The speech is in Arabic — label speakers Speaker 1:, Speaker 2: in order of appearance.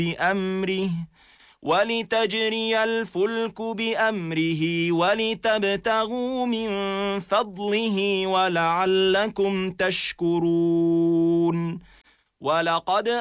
Speaker 1: بأمره ولتجري الفلك بأمره ولتبتغوا من فضله ولعلكم تشكرون ولقد